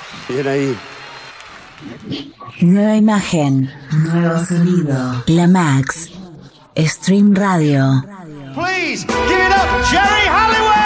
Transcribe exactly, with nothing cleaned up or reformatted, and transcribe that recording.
Bien ahí. Nueva imagen, nuevo sonido. La Max. Stream Radio. Please, give it up, Jerry Hollywood!